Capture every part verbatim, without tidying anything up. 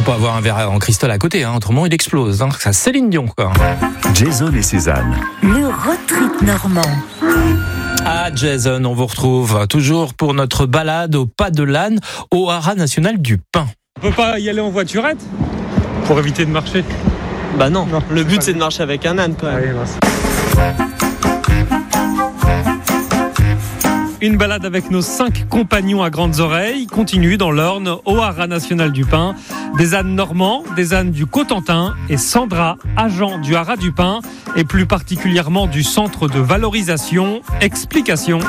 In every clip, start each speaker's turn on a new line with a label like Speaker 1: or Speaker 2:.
Speaker 1: pas avoir un verre en cristal à côté, hein, autrement il explose. Hein. Ça, Céline Dion, quoi.
Speaker 2: Jason et Cézanne.
Speaker 3: Le road trip normand.
Speaker 1: Ah, Jason, on vous retrouve toujours pour notre balade au pas de l'âne au haras national du Pin.
Speaker 4: On peut pas y aller en voiturette pour éviter de marcher?
Speaker 5: Bah non,
Speaker 4: non
Speaker 5: le but
Speaker 4: pas
Speaker 5: c'est de marcher avec un âne quand même.
Speaker 4: Allez, une balade avec nos cinq compagnons à grandes oreilles continue dans l'Orne, au haras national du Pin. Des ânes normands, des ânes du Cotentin et Sandra, agent du haras du Pin et plus particulièrement du centre de valorisation. Explication.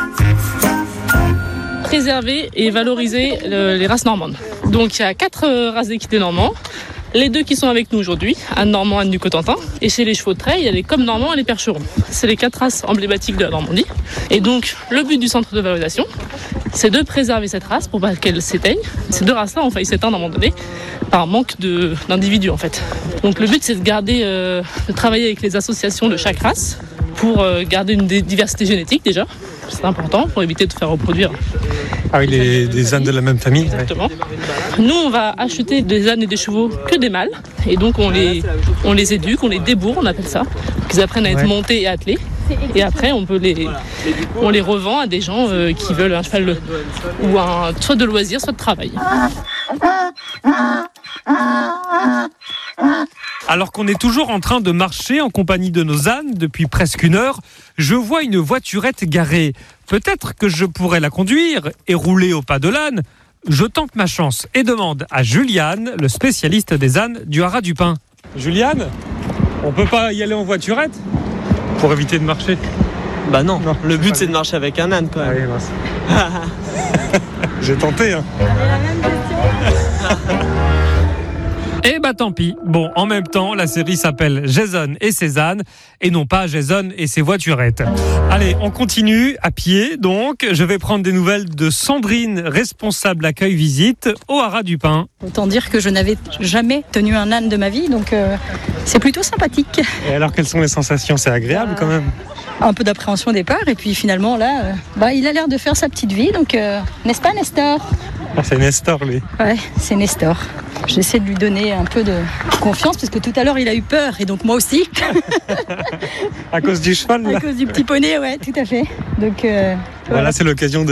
Speaker 6: Préserver et valoriser le, les races normandes. Donc il y a quatre euh, races d'équités normands. Les deux qui sont avec nous aujourd'hui, âne normand, âne du Cotentin. Et chez les chevaux de trait, il y a les cômes normands et les percherons. C'est les quatre races emblématiques de la Normandie. Et donc, le but du centre de valorisation, c'est de préserver cette race pour pas qu'elle s'éteigne. Ces deux races-là ont failli s'éteindre à un moment donné par manque de, d'individus en fait. Donc le but, c'est de garder, euh, de travailler avec les associations de chaque race pour euh, garder une diversité génétique déjà. C'est important pour éviter de faire reproduire.
Speaker 4: Ah oui, les, des ânes de la même famille.
Speaker 6: Exactement. Ouais. Nous, on va acheter des ânes et des chevaux que des mâles. Et donc, on les, on les éduque, on les débourre, on appelle ça. Qu'ils apprennent à être ouais. montés et attelés. Et après, on peut les, on les revend à des gens euh, qui veulent un cheval ou un, soit de loisir, soit de travail.
Speaker 4: Alors qu'on est toujours en train de marcher en compagnie de nos ânes depuis presque une heure, je vois une voiturette garée. Peut-être que je pourrais la conduire et rouler au pas de l'âne. Je tente ma chance et demande à Juliane, le spécialiste des ânes du haras du Pin. Juliane, on peut pas y aller en voiturette pour éviter de marcher?
Speaker 5: Bah non, non le but
Speaker 4: pas
Speaker 5: c'est de marcher avec un âne quand même.
Speaker 4: Allez, j'ai tenté. Hein. Eh bah tant pis. Bon, en même temps, la série s'appelle Jason et Cézanne et non pas Jason et ses voiturettes. Allez, on continue à pied donc. Je vais prendre des nouvelles de Sandrine, responsable accueil visite au haras du Pin.
Speaker 7: Autant dire que je n'avais jamais tenu un âne de ma vie, donc euh, c'est plutôt sympathique.
Speaker 4: Et alors, quelles sont les sensations? C'est agréable quand même.
Speaker 7: Un peu d'appréhension au départ et puis finalement là, euh, bah, il a l'air de faire sa petite vie, donc euh, n'est-ce pas Nestor?
Speaker 4: Ah, c'est Nestor lui.
Speaker 7: Ouais, c'est Nestor. J'essaie de lui donner un peu de confiance parce que tout à l'heure il a eu peur et donc moi aussi.
Speaker 4: À cause du cheval là.
Speaker 7: À cause du petit poney, ouais, tout à fait. Donc euh,
Speaker 4: voilà, voilà, c'est l'occasion de